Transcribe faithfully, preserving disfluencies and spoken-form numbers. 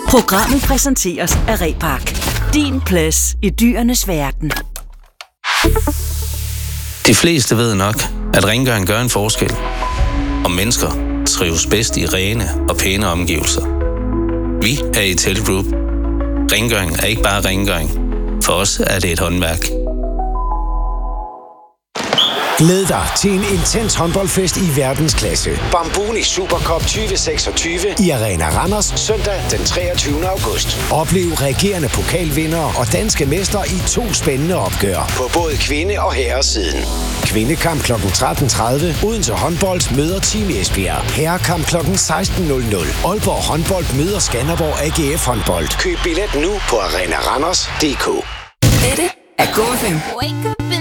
Programmet præsenteres af Repark. Din plads i dyrenes verden. De fleste ved nok, at rengøring gør en forskel. Og mennesker trives bedst i rene og pæne omgivelser. Vi er i Tele Group. Rengøring er ikke bare rengøring. For os er det et håndværk. Glæd dig til en intens håndboldfest i verdensklasse. Bambuni Supercup tyve seksogtyve i Arena Randers søndag den treogtyvende august. Oplev regerende pokalvindere og danske mestre i to spændende opgør på både kvinde- og herresiden. Kvindekamp klokken tretten tredive. Odense Håndbold møder Team Esbjerg. Herrekamp klokken seksten nul nul. Aalborg Håndbold møder Skanderborg A G F Håndbold. Køb billet nu på arenaranders punktum d k. Dette er Go F M. Wake up.